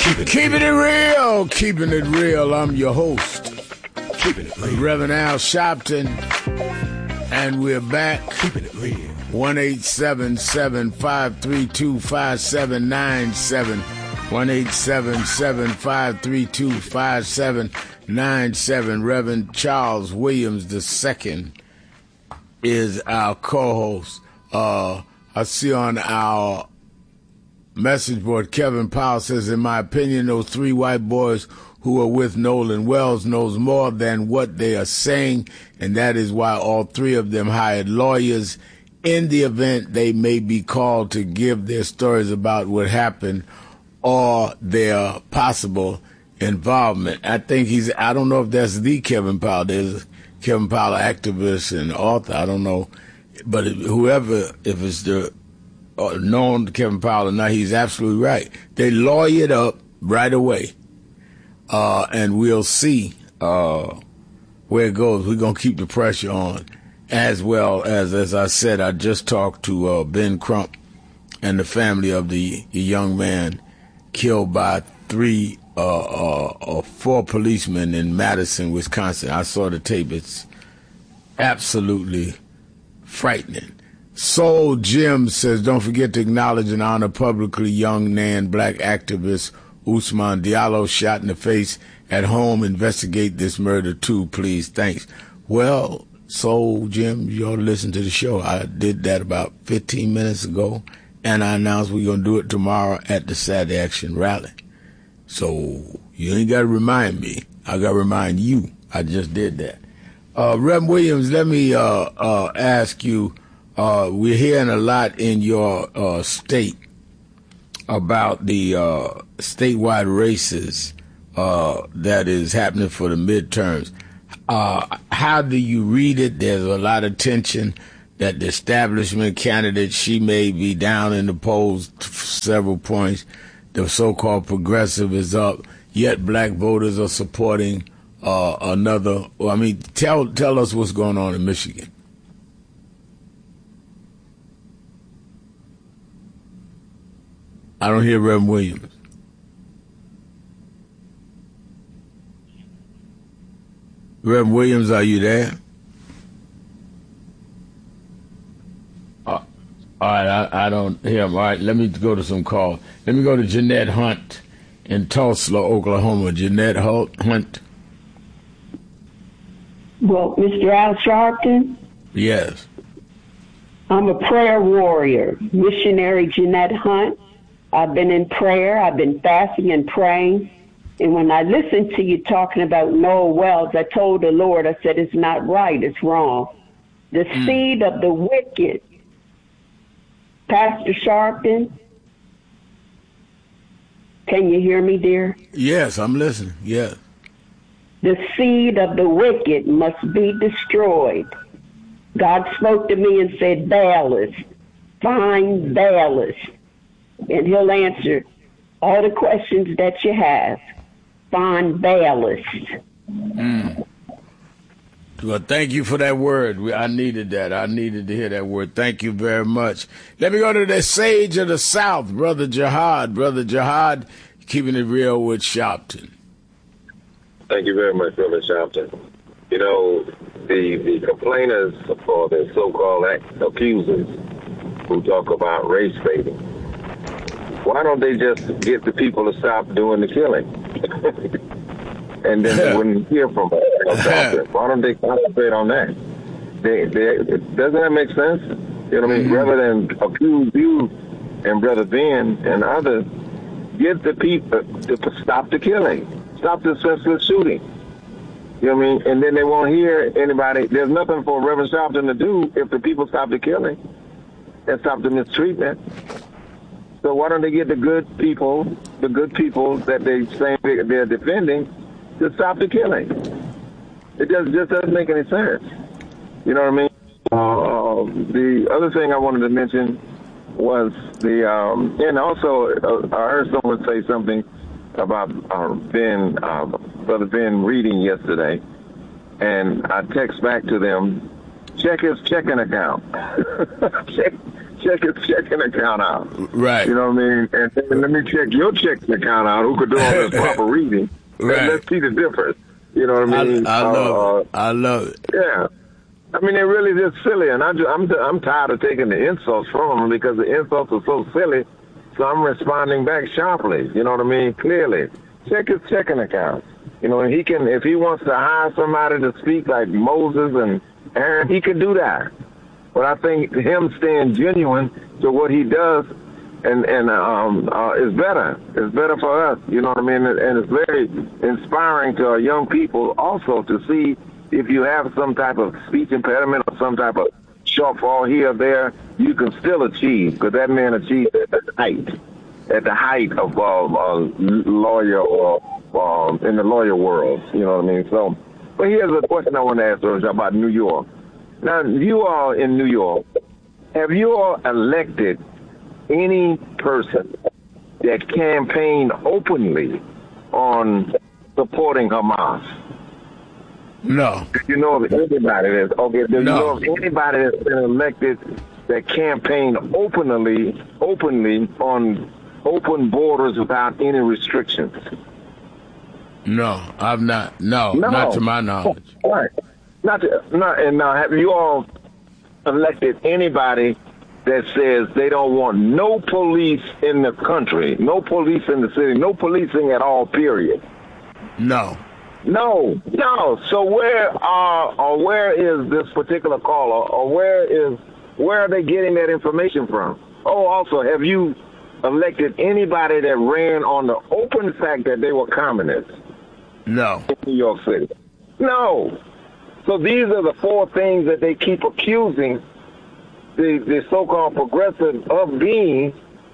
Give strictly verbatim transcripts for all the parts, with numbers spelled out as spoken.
Keep it Keeping it real, keeping it real. I'm your host, Keeping it real. Reverend Al Sharpton, and we're back. Keeping it real. one eight seven seven, five three two, five seven nine seven. one eight seven seven, five three two, five seven nine seven. Reverend Charles Williams the Second is our co-host. Uh, I see on our message board, Kevin Powell says, in my opinion, those three white boys who are with Nolan Wells knows more than what they are saying, and that is why all three of them hired lawyers in the event they may be called to give their stories about what happened or their possible involvement. I think he's, I don't know if that's the Kevin Powell. There's Kevin Powell, activist and author. I don't know. But whoever, if it's the uh, known Kevin Powell or not, he's absolutely right. They lawyered up right away. Uh, and we'll see uh, where it goes. We're going to keep the pressure on. As well as, as I said, I just talked to uh, Ben Crump and the family of the, the young man killed by three, uh, uh, uh, four policemen in Madison, Wisconsin. I saw the tape. It's absolutely frightening. Soul Jim says, don't forget to acknowledge and honor publicly young Nan black activist Usman Diallo shot in the face at home. Investigate this murder too, please. Thanks. Well, Soul Jim, you ought to listen to the show. I did that about fifteen minutes ago, and I announced we're going to do it tomorrow at the Saturday Action Rally. So you ain't got to remind me. I got to remind you. I just did that. Uh, Reverend Williams, let me uh, uh, ask you, uh, we're hearing a lot in your uh, state about the uh, statewide races uh, that is happening for the midterms. Uh, how do you read it? There's a lot of tension that the establishment candidate, she may be down in the polls several points. The so-called progressive is up, yet black voters are supporting uh, another. Well, I mean, tell tell us what's going on in Michigan. I don't hear Reverend Williams. Reverend Williams, are you there? Uh, all right, I, I don't hear him. All right, let me go to some calls. Let me go to Jeanette Hunt in Tulsa, Oklahoma. Jeanette Hunt. Well, Mister Al Sharpton? Yes. I'm a prayer warrior, missionary Jeanette Hunt. I've been in prayer. I've been fasting and praying. And when I listened to you talking about Noel Wells, I told the Lord, I said, it's not right, it's wrong. The mm. seed of the wicked, Pastor Sharpton, can you hear me, dear? Yes, I'm listening, yes. The seed of the wicked must be destroyed. God spoke to me and said, Baalis, find Baalis, and he'll answer all the questions that you have. Find Baalis. Mm. Well, thank you for that word. I needed that. I needed to hear that word. Thank you very much. Let me go to the sage of the South, Brother Jihad. Brother Jihad, keeping it real with Sharpton. Thank you very much, Brother Sharpton. You know, the, the complainers or the so-called accusers who talk about race baiting, why don't they just get the people to stop doing the killing? And then they wouldn't hear from us. Why don't they concentrate on that? They, they, doesn't that make sense? You know what I mean? Mm-hmm. Rather than accuse you and Brother Ben and others, get the people to stop the killing. Stop the senseless shooting. You know what I mean? And then they won't hear anybody. There's nothing for Reverend Sharpton to do if the people stop the killing and stop the mistreatment. So why don't they get the good people, the good people that they say they're defending, to stop the killing? It just, just doesn't make any sense. You know what I mean? Uh, the other thing I wanted to mention was the, um, and also uh, I heard someone say something about uh, Ben, uh, Brother Ben reading yesterday, and I text back to them, check his checking account. check, check his checking account out. Right. You know what I mean? And, and let me check your checking account out. Who could do all this proper reading? Right. And let's see the difference. You know what I mean? I, I love uh, it. I love it. Yeah. I mean, they're really just silly, and I just, I'm I'm tired of taking the insults from them because the insults are so silly. So I'm responding back sharply. You know what I mean? Clearly, check his checking account. You know, and he can, if he wants to hire somebody to speak like Moses and Aaron, he could do that. But I think him staying genuine to what he does, and and um, uh, is better. It's better for us. You know what I mean? And, and it's very inspiring to our young people also to see if you have some type of speech impediment or some type of shortfall here or there, you can still achieve, because that man achieved at the height, at the height of uh, a lawyer or uh, in the lawyer world. You know what I mean? So, but here's a question I want to ask you about New York. Now, you all in New York, have you all elected any person that campaigned openly on supporting Hamas? No. Do you know of anybody that's okay? Do you No. know of anybody that's been elected that campaigned openly, openly on open borders without any restrictions? No, I've not. No, No. not to my knowledge. Right. Not to, not and now have you all elected anybody that says they don't want no police in the country, no police in the city, no policing at all? Period. No. No, no. So where are or where is this particular caller, or where is where are they getting that information from? Oh, also, have you elected anybody that ran on the open fact that they were communists No. in New York City? No. So these are the four things that they keep accusing the, the so-called progressive of being,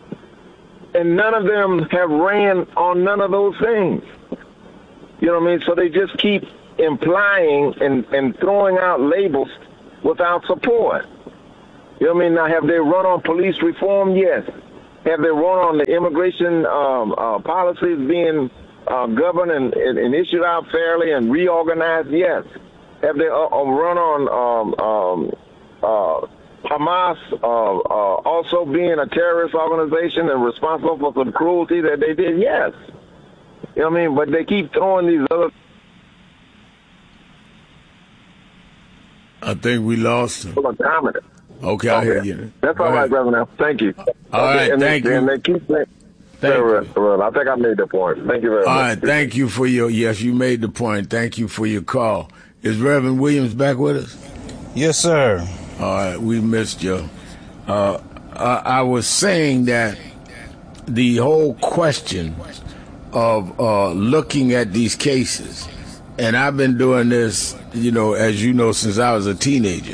and none of them have ran on none of those things. You know what I mean? So they just keep implying and, and throwing out labels without support. You know what I mean? Now, have they run on police reform? Yes. Have they run on the immigration um, uh, policies being uh, governed and, and, and issued out fairly and reorganized? Yes. Have they uh, run on um, um, uh, Hamas uh, uh, also being a terrorist organization and responsible for some cruelty that they did? Yes. You know what I mean? But they keep throwing these other... I think we lost him. Okay, I hear you. That's all right, Brother. Now, thank you. All okay, right, and thank they, you. And they keep saying... Thank well, you. well, I think I made the point. Thank you very All much. right, thank you for your, yes, you made the point. Thank you for your call. Is Reverend Williams back with us? Yes, sir. All right, we missed you. Uh, I, I was saying that the whole question of uh, looking at these cases, and I've been doing this, you know, as you know, since I was a teenager,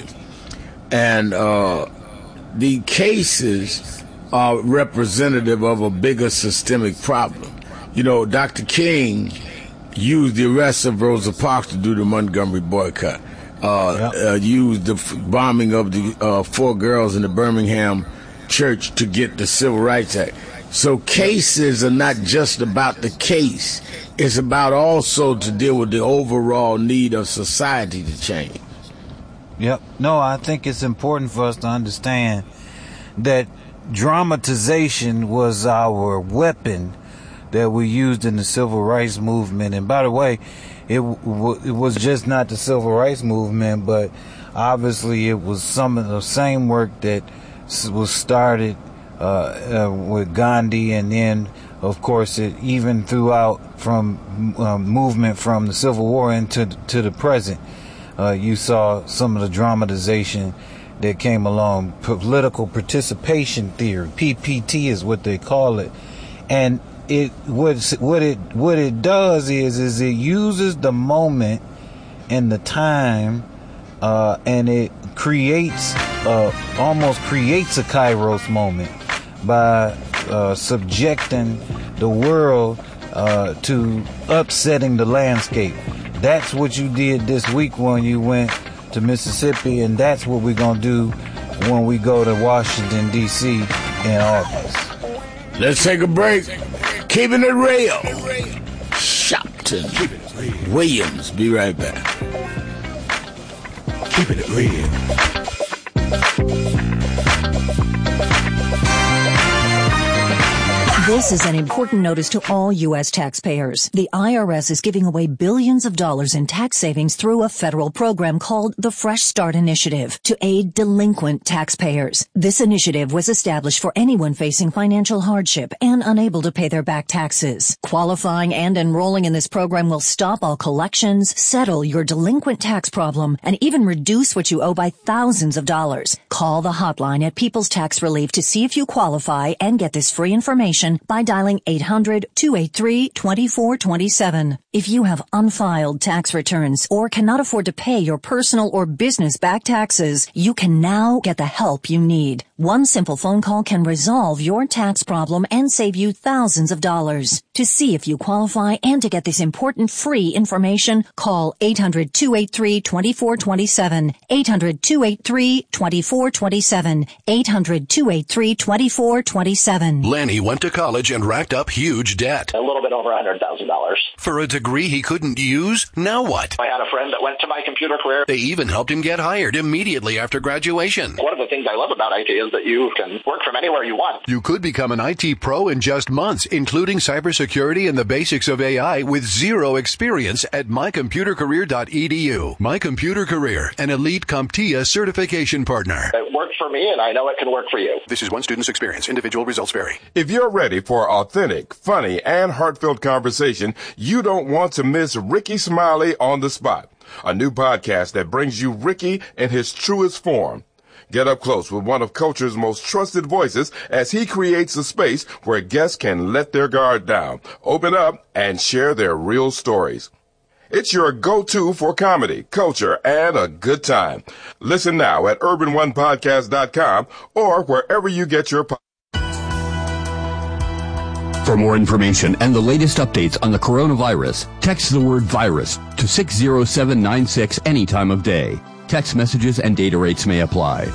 and uh, the cases are representative of a bigger systemic problem. You know, Doctor King used the arrest of Rosa Parks to do the Montgomery boycott, uh, yep. uh, used the f- bombing of the uh, four girls in the Birmingham church to get the Civil Rights Act. So cases are not just about the case. It's about also to deal with the overall need of society to change. Yep. No, I think it's important for us to understand that dramatization was our weapon that we used in the civil rights movement. And by the way, it, w- it was just not the civil rights movement, but obviously it was some of the same work that was started Uh, uh, with Gandhi, and then, of course, it even throughout from um, movement from the Civil War into to the present, uh, you saw some of the dramatization that came along. Political participation theory, P P T is what they call it, and it what what it what it does is is it uses the moment and the time, uh, and it creates uh, almost creates a Kairos moment by uh, subjecting the world uh, to upsetting the landscape. That's what you did this week when you went to Mississippi, and that's what we're going to do when we go to Washington, D C in August. Let's take a break. Keeping it real. Shopton Williams. Be right back. Keeping it real. This is an important notice to all U S taxpayers. The I R S is giving away billions of dollars in tax savings through a federal program called the Fresh Start Initiative to aid delinquent taxpayers. This initiative was established for anyone facing financial hardship and unable to pay their back taxes. Qualifying and enrolling in this program will stop all collections, settle your delinquent tax problem, and even reduce what you owe by thousands of dollars. Call the hotline at People's Tax Relief to see if you qualify and get this free information by dialing eight hundred, two eight three, two four two seven. If you have unfiled tax returns or cannot afford to pay your personal or business back taxes, you can now get the help you need. One simple phone call can resolve your tax problem and save you thousands of dollars. To see if you qualify and to get this important free information, call eight hundred, two eight three, two four two seven, eight hundred, two eight three, two four two seven, eight hundred, two eight three, two four two seven. Lanny went to college and racked up huge debt. A little bit over one hundred thousand dollars. For a degree he couldn't use? Now what? I had a friend that went to My Computer Career. They even helped him get hired immediately after graduation. One of the things I love about I T is that you can work from anywhere you want. You could become an I T pro in just months, including cybersecurity and the basics of A I with zero experience at my computer career dot e d u. My Computer Career, an elite CompTIA certification partner. It worked for me, and I know it can work for you. This is one student's experience. Individual results vary. If you're ready for authentic, funny, and heartfelt conversation, you don't want to miss Ricky Smiley on the Spot, a new podcast that brings you Ricky in his truest form. Get up close with one of culture's most trusted voices as he creates a space where guests can let their guard down, open up, and share their real stories. It's your go-to for comedy, culture, and a good time. Listen now at urban one podcast dot com or wherever you get your podcasts. For more information and the latest updates on the coronavirus, text the word virus to six zero seven nine six any time of day. Text messages and data rates may apply.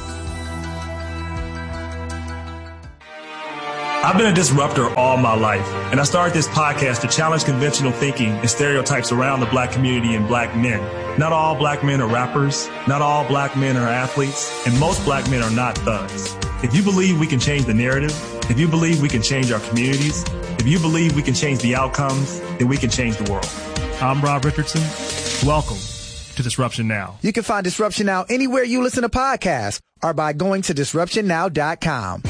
I've been a disruptor all my life, and I started this podcast to challenge conventional thinking and stereotypes around the black community and black men. Not all black men are rappers, not all black men are athletes, and most black men are not thugs. If you believe we can change the narrative, if you believe we can change our communities, if you believe we can change the outcomes, then we can change the world. I'm Rob Richardson. Welcome to Disruption Now. You can find Disruption Now anywhere you listen to podcasts or by going to disruption now dot com.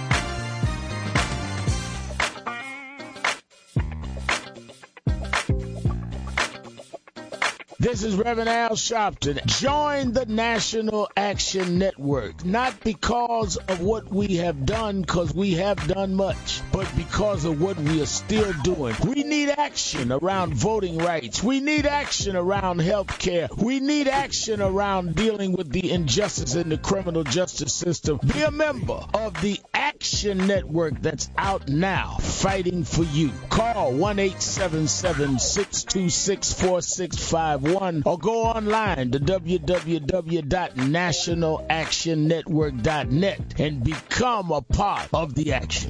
This is Reverend Al Sharpton. Join the National Action Network, not because of what we have done, because we have done much, but because of what we are still doing. We need action around voting rights. We need action around health care. We need action around dealing with the injustice in the criminal justice system. Be a member of the Action Network that's out now, fighting for you. Call one eight seven seven, six two six, four six five one or go online to w w w dot national action network dot net and become a part of the action.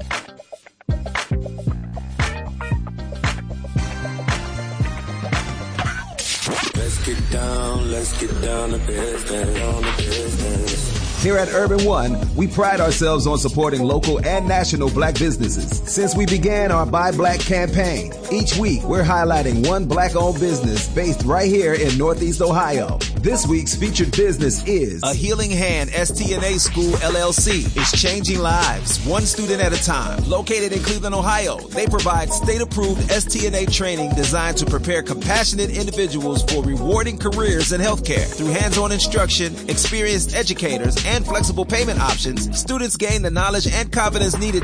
Let's get down, let's get down to business, down to business. Here at Urban One, we pride ourselves on supporting local and national black businesses. Since we began our Buy Black campaign, each week we're highlighting one black-owned business based right here in Northeast Ohio. This week's featured business is A Healing Hand S T N A School L L C is changing lives, one student at a time. Located in Cleveland, Ohio, they provide state-approved S T N A training designed to prepare compassionate individuals for rewarding careers in healthcare. Through hands-on instruction, experienced educators, and flexible payment options, students gain the knowledge and confidence needed